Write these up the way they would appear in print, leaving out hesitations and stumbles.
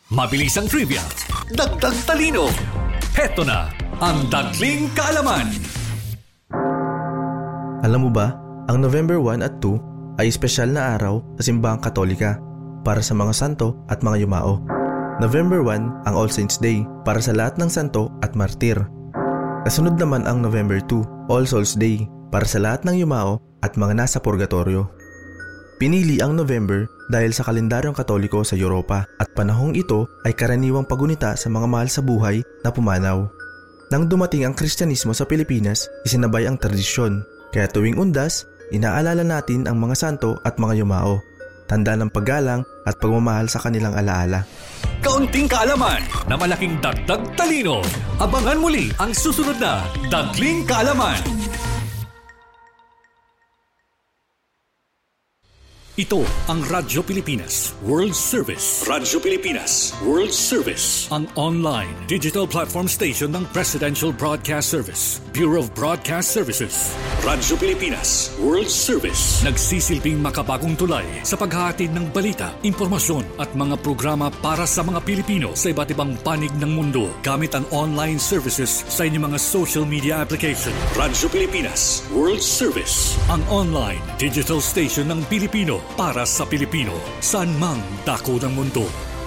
Mabilis ang trivia, dagdag talino. Heto na ang Dagling Kaalaman. Alam mo ba, ang November 1 at 2 ay espesyal na araw sa simbahang Katolika para sa mga santo at mga yumao. November 1 ang All Saints Day para sa lahat ng santo at martir. Kasunod naman ang November 2, All Souls Day para sa lahat ng yumao at mga nasa purgatorio. Pinili ang November dahil sa kalendaryong Katoliko sa Europa at panahong ito ay karaniwang pagunita sa mga mahal sa buhay na pumanaw. Nang dumating ang Kristyanismo sa Pilipinas, isinabay ang tradisyon. Kaya tuwing Undas, inaalala natin ang mga santo at mga yumao. Tanda ng paggalang at pagmamahal sa kanilang alaala. Kaunting kaalaman na malaking dagdag talino. Abangan muli ang susunod na Dagling Kaalaman. Ito ang Radyo Pilipinas World Service. Radyo Pilipinas World Service. Ang online digital platform station ng Presidential Broadcast Service, Bureau of Broadcast Services. Radyo Pilipinas World Service. Nagsisilbing makabagong tulay sa paghahatid ng balita, impormasyon at mga programa para sa mga Pilipino sa iba't ibang panig ng mundo gamit ang online services sa inyong mga social media application. Radyo Pilipinas World Service. Ang online digital station ng Pilipino para sa Pilipino, saan mang dako ng mundo.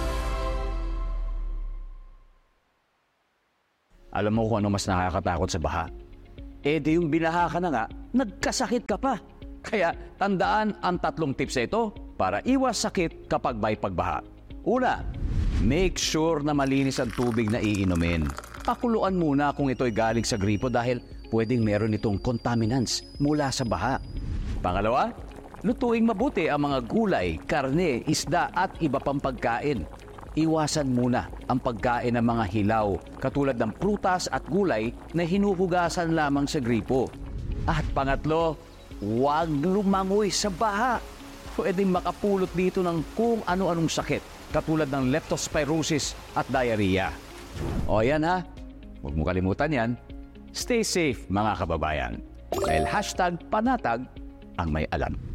Alam mo kung ano mas nakakatakot sa baha? Di yung binaha ka na nga, nagkasakit ka pa. Kaya tandaan ang 3 tips na ito para iwas sakit kapag may pagbaha. Una, make sure na malinis ang tubig na iinumin. Pakuluan muna kung ito'y galing sa gripo dahil pwedeng meron itong contaminants mula sa baha. Pangalawa, lutuing mabuti ang mga gulay, karne, isda at iba pang pagkain. Iwasan muna ang pagkain ng mga hilaw katulad ng prutas at gulay na hinuhugasan lamang sa gripo. At pangatlo, huwag lumangoy sa baha. Pwedeng makapulot dito ng kung ano-anong sakit katulad ng leptospirosis at diarrhea. O yan ha, huwag mo kalimutan yan. Stay safe mga kababayan. Dahil #panatag ang may alam.